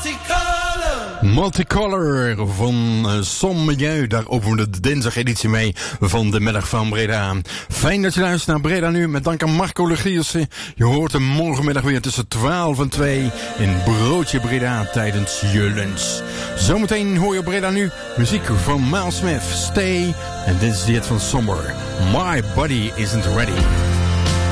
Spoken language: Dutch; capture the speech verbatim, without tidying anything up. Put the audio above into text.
Multicolor van uh, Som Milieu. Daar openen we de dinsdageditie mee van de middag van Breda. Fijn dat je luistert naar Breda Nu. Met dank aan Marco Legiersen. Je hoort hem morgenmiddag weer tussen twaalf en twee in Broodje Breda tijdens je lunch. Zometeen hoor je op Breda Nu muziek van Miles Smith, Stay. En dit is dit van Somber. My Body Isn't Ready.